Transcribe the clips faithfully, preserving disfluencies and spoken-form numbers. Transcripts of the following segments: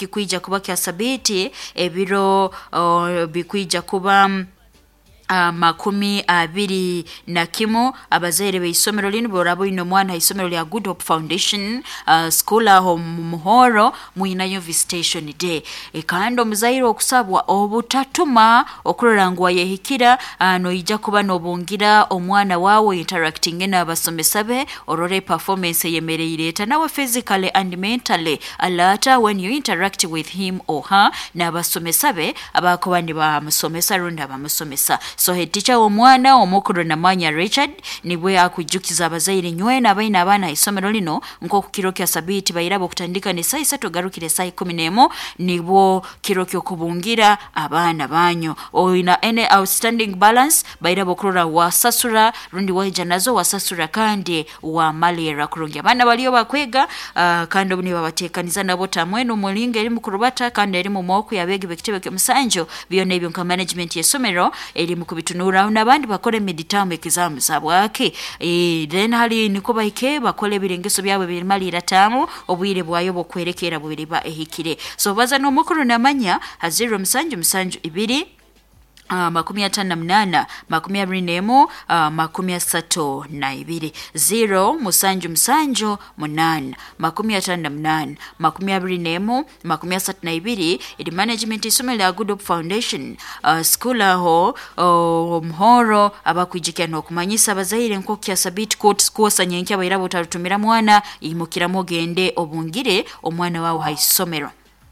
kikuija kuba kya sabiti ebiro uh, bikuija kuba Uh, makumi abiri na kimo abazaire b'isomero lino borabo ino mwana isomero lya Good Hope Foundation uh, school aho muhoro muinayo visitation day ekando muzaire okusabwa obutatuma okurorangwa yehikira uh, no ija kuba nobungira omwana wawe interacting n'abasomesa be orore performance yemereireta nawe physically and mentally alata when you interact with him or her n'abasomesa be abakobandi ba musomesa runda ba musomesa. So head teacher omwana omukuru na manya Richard nibwe akujukiza abazaire nywena abaina abana isomero lino nko kukirokya sabiti bayirabo kutandika ne sai sato garukire sai kumi n'emo nibwo kirokyo kubungira abana banyo oina any outstanding balance bayirabo kurora wasasura rundi waija nazo wasasura kandi wa malera kurungi abana baliyo bakwega uh, kandi obuni babatekaniza nabo tamweno mulinga eri mukurubata kandi eri mu moko yabege bekitebe kyomusanjo byone ebyo nka management yesomero eri mukubitunura nabandi bakole midterm exam zabwake eh then hali niko bayike bakole birengeso byabo bimalira tamu obwire bwayo bokwerekera bubiri ba ehikire. So baza no mukuru namanya haziro msanju msanju ibiri Uh, makumi atano na mnana makumi abiri n'emu uh, makumi asatu na ibiri zero musanju msanju munana makumi atano na mnana makumi abiri n'emu makumi asatu na ibiri ili management isomero lya Good Hope Foundation uh, school aho uh, mhoro abakwijikya n'okumanyisa abazaire nko kya sabiti court kosa nyenkya bayirabo tarutumira mwana imukira mogende obungire omwana wawo haisomero.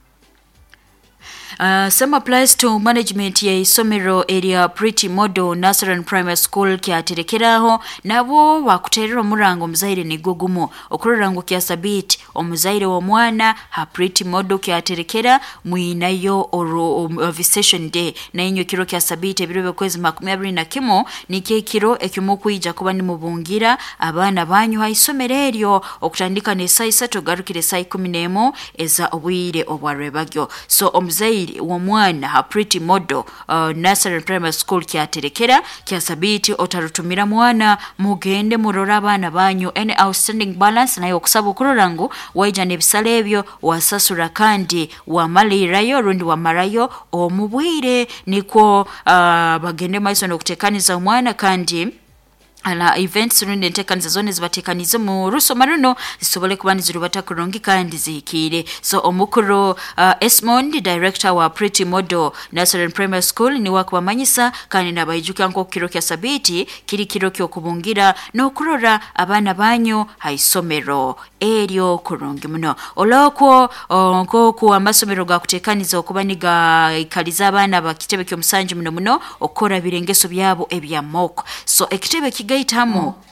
Uh, some applies to management ya isomero area Pretty Model Nursery and Primary School kya terekeraho nabo bakuterera murango muzaire ni gogumo okurorango kya sabiti omuzaire wo mwana ha Pretty Model kya terekera muinayo oro um, visitation day na inyo kiro kya sabiti ebiro kwezi makumi abiri na kimo nike kiro ekimokuija kuba ni mubungira abana banyu ha isomero eryo okutandika ne sai sato garukire sai kumi n'emo eza obwire obwarwebagyo. So omuzaire wa mwana ha Pretty Model uh, Nursery and Primary School kya terekera kya sabiti otarutumira mwana mugende murora abana banyu any outstanding balance nayo okusaba okurorango waija nebisale ebyo wasasura kandi wa malirayo rundi wa marayo omubwire niko uh, bagende maiso nokutekaniza omwana kandi ala events rundi ntekaniza zone zibatekaniza mu ruso maruno zisobole kubani zirubata kurungi kandi zikire. So omukuru uh, Esmond director wa Pretty Model Nursery and Primary School ni wakubamanyisa kandi nabayijuka nko kiro kya sabiti kiri kiro kyo kubungira no kurora abana banyu haisomero eryo kurungi muno oloko nko ku amasomero ga kutekaniza okubani ga ikaliza abana bakitebe kyo musanju muno muno okora birengeso byabo ebyamoko. So ekitebe gaitamo oh.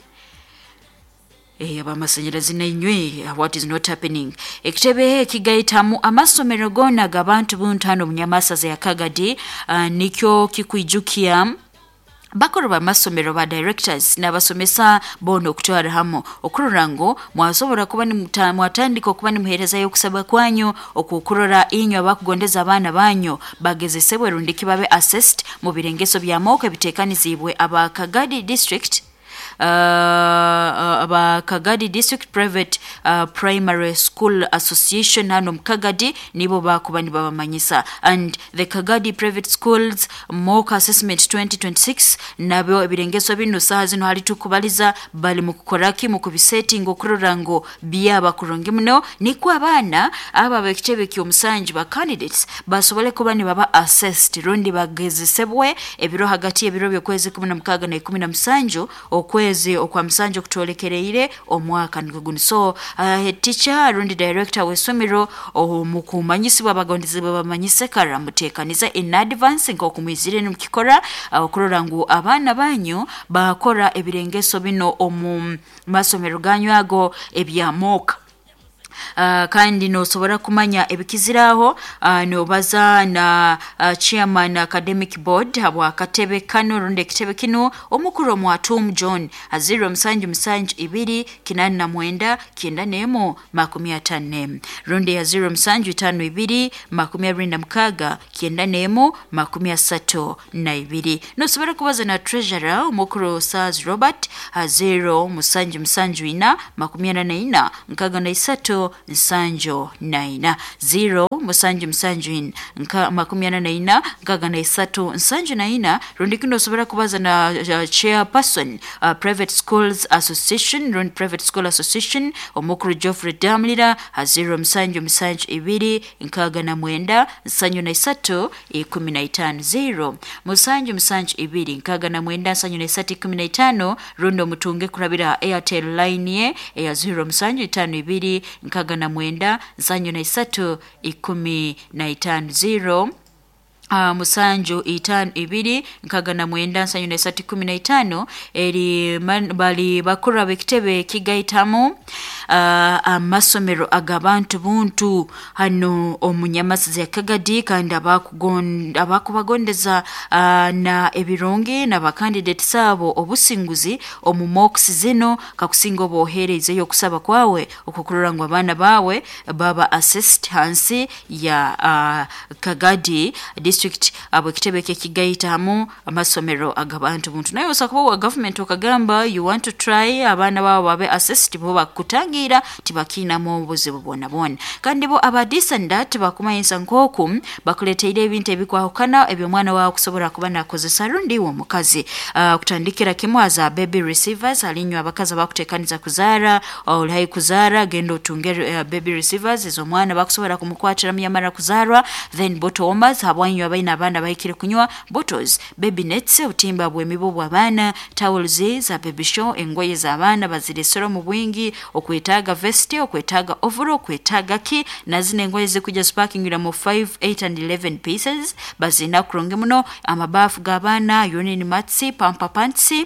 Eh abamasanyirazi nenywe what is not happening ekitebe kigaitamu amasomero gona gabantu buntano munyamasaza ya Kagadi uh, nikyo kikuijukia bakoro ba masomero ba directors n'abasomesa bono kutwara hamo okururango mwasobora kuba ni mwatandika kuba ni muhereza yo kusaba kwanyu okukurora inyo abakugondeza abana banyu bagezesebwe rundi kibabe assessed mu birengeso bya moko bitekanizibwe aba Kagadi district Uh, uh, aba Kagadi District Private uh, Primary School Association hano mkagadi nibo bakubani babamanyisa and the Kagadi Private Schools mock assessment twenty twenty-six nabo ebirengeso bino sahazi no hali tukubaliza bali mukukoraki mukubisetting okurorango byaba kuronge muno nikwa abana aba bekitebe kyo musanju ba candidates basobole kubani baba assessed rundi bagezesebwe ebiro hagati ebiro byo kwezi kumi na mukaaga na kumi na musanju okwe okwa msanjo kutolekereire omwaka nguguni. So uh, head teacher rundi director wesomero omukumanyisi babagondeze babamanyise kara mutekaniza in advance ngo kumizire n'mukikora okurorango uh, abana banyu bakora ebirengeso bino omu masomero ganyu ago ebyamoka. Uh, kandi no sobora kumanya ebikiziraho uh, no baza na uh, chairman academic board habwa katebe kano runde kitebe kino omukuru Mwatum John aziro msanju msanju ibiri kinani na mwenda kienda nemo makumi atane runde ya zero msanju tano ibiri makumi abiri na mkaga kienda nemo makumi asatu na ibiri. No sobora kubaza na treasurer omukuru Saz Robert aziro msanju msanju ina makumi ana na ina mkaga na isato zero nsanjo naina zero musanju musanju in nka makumi ana na ina nkaga na isatu nsanju naina rundi kino sobera kubaza na uh, chairperson uh, Private Schools Association Run Private School Association Omukuru Geoffrey Damlira zero msanju msanju ibiri nkaga na mwenda nsanju na isatu ikumi na itano zero musanju msanju ibiri nkaga na mwenda nsanju na isatu ikumi na itano rundo mutunge kurabira Airtel line ye ya zero msanju itano ibiri nkaga na mwenda nsanju na isatu ikumi na itano zero Uh, musanju itano ibiri nkaga na mwenda nsanju na isatu kumi na itano eri man, bali bakura bekitebe kigaitamu uh, amasomero agabantu buntu hano omunyamasizi yakagadi kandi abakugonda abakubagondeza uh, na ebironge na bakandidate sabo obusinguzi omumox zino kakusinga obohereze yo kusaba kwawe okukurura ngo abana bawe baba assist hansi ya uh, Kagadi district abo kitebe ke kigaitamu amasomero agabantu buntu nayo sakuba wa government okagamba you want to try abana babo babe assist bo bakutangira tibakina mu buzibu bona bona kandi bo abadisanda bakumayinsa nkoku bakuleteire ebintu ebikwahukana ebyo mwana wa kusobora kubana kozesa rundi wo mukazi uh, kutandikira kimwaza baby receivers alinywa abakaza bakutekaniza kuzara olhayi kuzara gendo tungere uh, baby receivers izo mwana bakusobora kumukwatira myamara kuzarwa then bottle warmers habwanywa abaina abana bayikire kunywa bottles baby nets utimba bwemibo bwabana towels za baby show engoye za abana baziresero mu bwingi okwetaga vest okwetaga overall okwetaga ki na zine engoye zikuja sparking ira mu five eight and eleven pieces bazina kuronge muno amabafu gabana yonini matsi pampa pantsi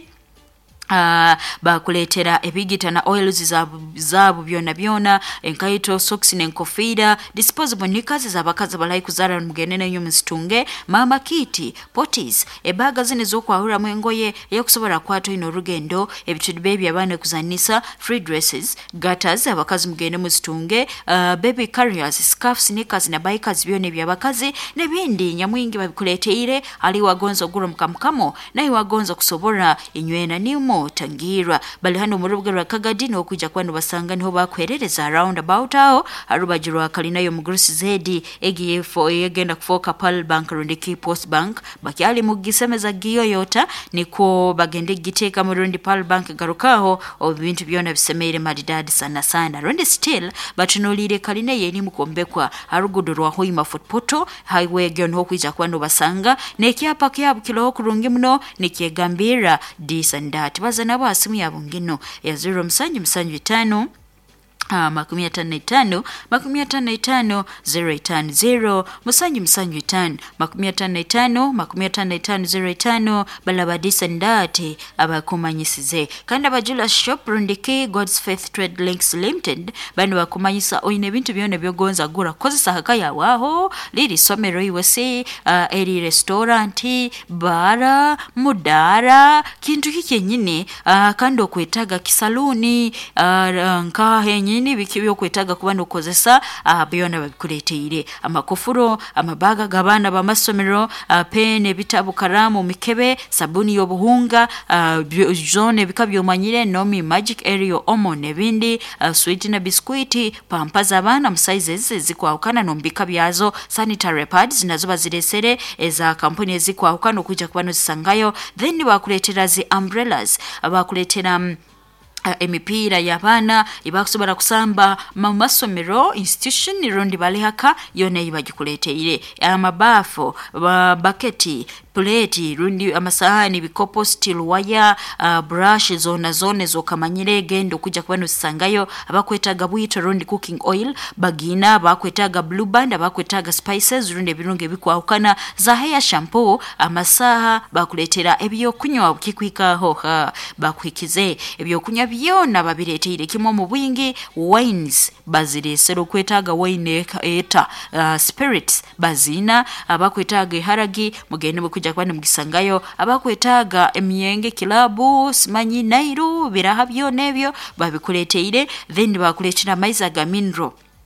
Uh, bakuletera ebigita na oils zabu zabu byona byona enkaito socks nenkofida disposable knickers zabakaza balayi kuzara mugenene nyo msitunge mama kiti potis ebaga zine zo kwahura mwengoye yakusobora kwato ino rugendo ebichudu baby abane kuzanisa free dresses gatas abakazi mugene msitunge uh, baby carriers scarves knickers na bikers byone byabakazi nebindi nyamwingi babikuleteire ali wagonza guro mkamkamo nayi wagonza kusobora inywena nimo tangira bali hano mu rubuga rwa Kagadi no kujja kwano basanga niho bakwerereza around about aho arubajirwa kalinayo mu Grusi Zedi egiye fo yegenda kufoka Pal Bank rundi ki Post Bank bakyali mu gisemeza giyo yota niko bagende giteka mu rundi Pal Bank garukaho obintu byona bisemere madidadi sana sana rundi still batunolire kalinaye ni mukombekwa arugudo rwa Hoima Footpoto highway gyo ho kujja kwano basanga nekyapa kyabo kilo kurungi muno nikyegambira disandati baza nabo asimu yabo ngino ya zero msanju msanju tano Ah, makumi atano itano, makumi atano itano, zero itano zero, musanju msanju itano, makumi atano itano, makumi atano itano, zero itano, balabadisa ndate, abakumanyisize. Kanda bajula shop rundiki God's Faith Trade Links Limited, bani wakumanyisa oine bintu byone byogonza gura kozi sahaka ya waho, liri somero iwase, uh, eri restauranti, bara, mudara, kintu hiki nyini, uh, kando kuetaga kisaluni, uh, nkahe nyini, bikibyo kwetaga kubana ukozesa uh, byona babikuleteire amakofuro amabaga gabana bamasomero uh, pene bitabu karamu mikebe sabuni yobuhunga uh, zone bikabyo manyire nomi magic area omo nebindi uh, sweet na biskuiti pampaza abana mu sizes zikwahukana no mbika byazo sanitary pads nazo baziresere eza kampuni zikwahukana okujja kubano zisangayo then bakuletera zi umbrellas abakuletera um, Uh, emipira yabana ibakusobora kusamba mu masomero institution irondi balihaka yone ibagikuleteire amabafo ba baketi plate rundi amasahani bikopo steel wire uh, brush zona zone zo kamanyire gendo kuja kwano sangayo abakwetaga bwito rundi cooking oil bagina bakwetaga blue band abakwetaga spices rundi birunge bikwahukana za hair shampoo amasaha bakuletera ebyo kunywa kikwika hoha bakwikize ebyo kunywa byona babireteire kimo mu bwingi wines baziresero kwetaga wine eta uh, spirits bazina abakwetaga haragi mugende kujja kwani mugisangayo abakwetaga emyenge kilabu simanyi nairu biraha byo nebyo babikuleteire then bakuletira maiza ga mineral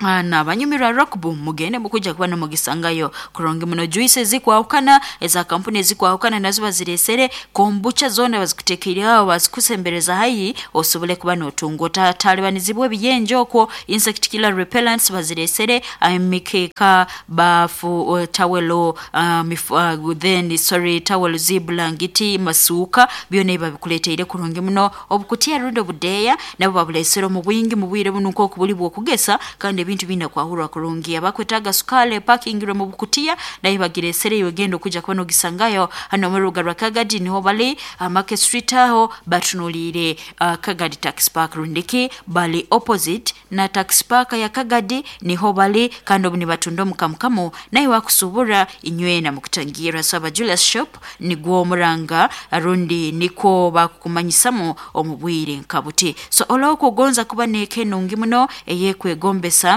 na banyumirwa rugby mugende mukujja kuba nomugisangayo kurungi muno. Juice zikwawukana eza kampuni ezikwawukana nazo baziresere, kombucha zona bazikuteekerawo bazikusembereza hayi osobole kuba notungo tatalibanizibu ebiyenje okwo, insect killer repellents baziresere, amikeka bafu uh, tawelo um, uh, then sorry tawelo ziblangiti masuka byone babikuleteire kurungi muno. Obukutia rundo budeya nabo babulesero mu bwingi mu bwire bunuko okubulibwa okugesa kandi ebintu bina kwahura kurungi abakwetaga sukale parkingiro mu bukutia naye bagiresere yogendo kuja kuba nogisangayo hano mu ruga rwa Kagadi niho bali uh, Market Street aho batunulire uh, Kagadi Tax Park rundiki bali opposite na Tax Park ya Kagadi niho bali kandi obuni batundo mukamukamu naye wakusubura inywena mukutangira saba Julius Shop ni gwo muranga rundi niko bakukumanyisamo omubwire nkabuti. So oloko gonza kuba neke nungi muno eyekwegombesa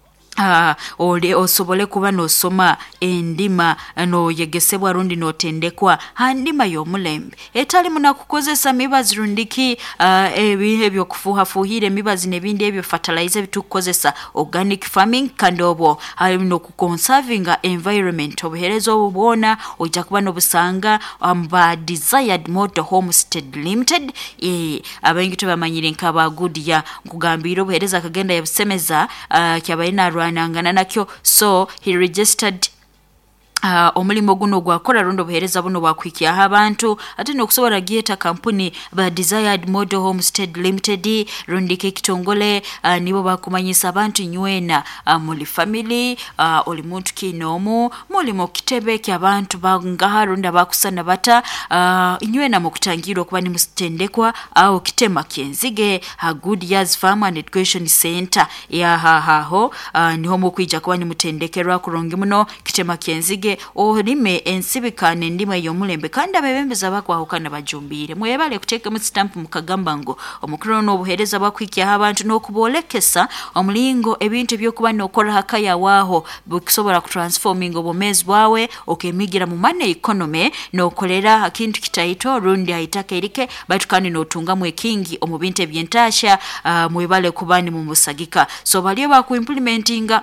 Ah, ole osobole kuba no soma endima no yegesebwa rundi no tendekwa handima yomulembe etali muna kukozesa mibazi rundiki uh, ebihe byo kufuha fuhire mibazi nebindi ebyo fertilizer bitukozesa organic farming kandobo ali no kuconserving environment obuherezo obubona ojja kuba no busanga amba um, Desired Motor Homestead Limited eh abengi tubamanyire nkaba good ya kugambira obuhereza kagenda yabusemeza uh, kyabaina nangana nakyo. So he registered Uh, omulimo guno gwakola rondo buhereza buno bwakwikiya abantu ate nokusobola gieta kampuni ba Desired Motor Homestead Limited rondike kitongole uh, nibo bakumanyisa abantu nywena uh, muli family uh, oli muntu kinomu mulimo kitebe kya abantu bangaha ronda bakusana bata uh, nywena mukutangiro kuba ni mustendekwa au kitema kyenzige a Good Years Farm and Education Center ya ha ha ho uh, niho mukwija kuba ni mutendekerwa kurongi muno kitema kyenzige olime ensibikane ndima yomulembe kandi abebembeza bakwahukana bajumbire mwebale kuteka mu stamp mukagamba ngo omukuru no buhereza bakwikiya abantu nokubolekesa omulingo ebintu byokuba nokola hakaya waho bukisobora ku transforming obumezi bwawe okemigira mu money economy nokolera akintu kitaito rundi aitake erike batukani notunga mu ekingi omubinte byentasha uh, mwebale kubani mu musagika. So baliyo baku implementinga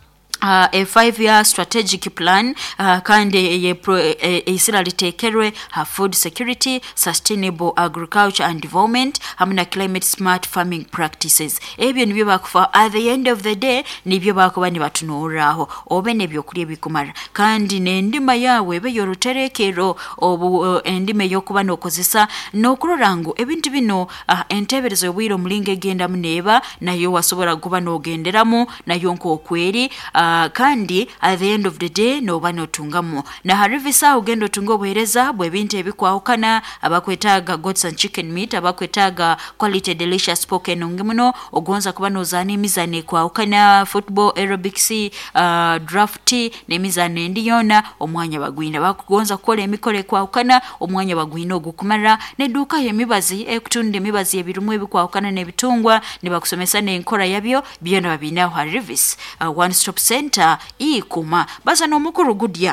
Uh, a five year strategic plan uh, kandi ye pro, e, e, isira litekerwe ha food security, sustainable agriculture and development hamuna climate smart farming practices. Ebyo nibyo bakufa at the end of the day nibyo bakuba ni batunuraho obe nebyo kuri bikumara kandi nendima yawe be yoruterekero obu uh, endime yokuba nokozesa nokurorango ebintu bino uh, enteberezo yobwiro mulinge genda muneba nayo wasobora kuba nogenderamu nayo nko okweri uh, Uh, kandi at the end of the day no bano tungamo na harivisa ugendo tungo buhereza bwe bintu ebikwahukana abakwetaga goats and chicken meat abakwetaga quality delicious spoken ngimuno ogonza kuba nozani mizane kwahukana football aerobics uh, drafty ne mizane ndiyona omwanya bagwina bakugonza kukola emikole kwahukana omwanya bagwina ogukumara ne duka yemibazi ekutunde mibazi ebirumwe bikwahukana ne bitungwa ne bakusomesa ne nkora yabyo byona babina harivis uh, one stop center ikuma basa no mukuru gudya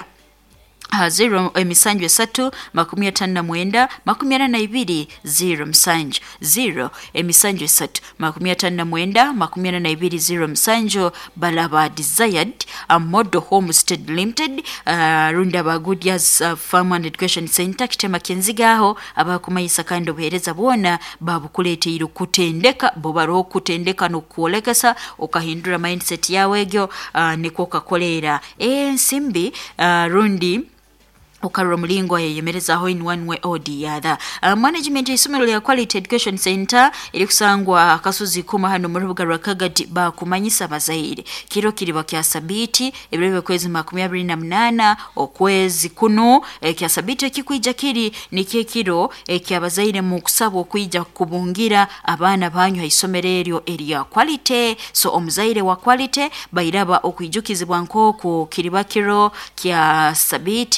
Uh, zero emisanju esatu makumi atano na mwenda makumi ana na ibiri zero msanju zero emisanju esatu makumi atano na mwenda makumi ana na ibiri zero msanju balaba Desired uh, Motor Homestead Limited uh, runda ba Good Years uh, Farm and Education Center kitema kenzigaho abakumayisa kandi obuhereza bwona babukulete iru kutendeka bobaro kutendeka no kuolekesa okahindura mindset yawe egyo uh, niko kakolera ensimbi uh, rundi Okaro mulingo yeyemereza ho in one way or the other. Uh, management isomero ya Quality Education Center ili kusangwa akasuzi kuma hano mu rubuga rwa Kagadi ba kumanyisa bazaire. Kiro kiriba kya sabiti ebirebe kwezi makumi abiri na munana okwezi kuno e, kya sabiti kikuija kiri ni kiro e, kya bazaire mu kusabo kuija kubungira abana banyu isomereryo area Quality. So omuzaire wa Quality bayiraba okwijukizibwa nkoko kiriba kiro kya sabiti uh,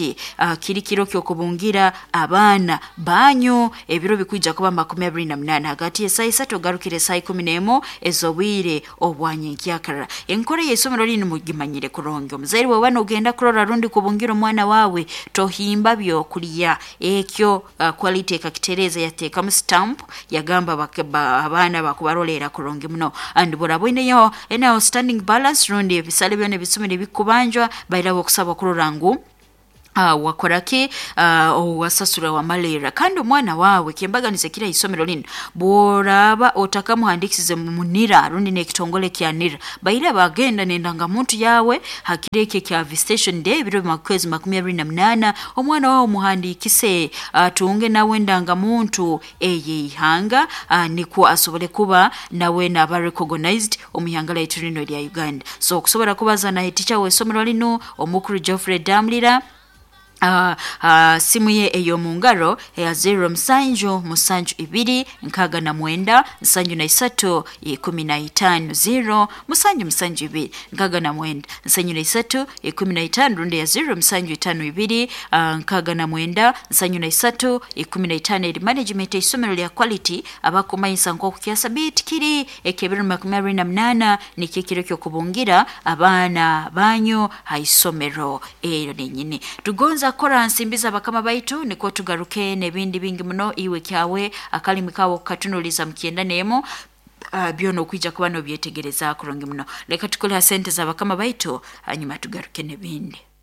uh, kiri kiro ky'okubungira abaana banyu ebiro bikwijja kuba makumi abiri na munana hagati ya saa isatu ogarukire saa ikumi n'emu ez'obwire obwanyenkyakara. Enkora y'essomero lino mugimanyire kurungi. Omuzaire bwe wano ogenda kurora rundi kubungira omwana waawe tohimba byokulya ekyo uh, quality ekakitereza yateeka mu stamp yagamba bakeba abaana bakubalolera kurungi muno and bw'olabweneyo enayo standing balance rundi ebisale byone bisumire bikubanjwa bayirawo okusaba kulorangu Uh, wakorake uh, wasasura wa malaria kandi omwana waawe kyembaganize kira isomero lino boraba otakamuhandikize mu munira rundi n'ekitongole kya nira bayira bagenda nendanga muntu yawe hakireke kya visitation day biro makwezi makumi abiri na munana omwana wawe muhandikise uh, tunge nawe ndanga muntu eye ihanga uh, niko asobole kuba nawe naba recognized omuyangala eturino lya Uganda. So okusobola kubaza na teacher we somero lino omukuru Geoffrey Damlira Uh, uh, simu ye eyo mungaro ya zero msanju musanju ibiri nkaga na mwenda nsanju na isatu ikumi na itano zero musanju msanju ibiri nkaga na mwenda nsanju na isatu ikumi na itano runde ya zero msanju itanu ibiri uh, nkaga na mwenda nsanju na isatu ikumi na itano eri management isomero lya quality abakumayisa nko kukiasa bit kiri ekebero makumi abiri na munana nikikiro kyo kubungira abana banyu haisomero eyo nenyine tugonza kora nsimbiza bakama baitu niko tugaruke nebindi bingi muno iwe kyawe akali mikawo katunuliza mkienda nemo uh, byono kwija kuba no byetegereza kurungi muno leka tukole sente za bakama baitu hanyuma tugaruke nebindi.